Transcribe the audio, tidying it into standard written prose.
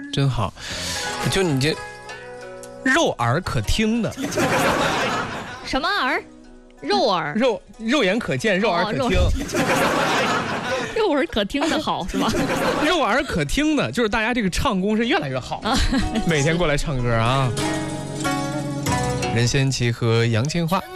真好。就你这肉耳可听的， 什么耳？肉耳？ 肉眼可见，肉耳可听。 肉耳可听的好是吧？ 肉耳可听的，就是大家这个唱功是越来越好，每天过来唱歌啊。任贤齐和杨千嬅。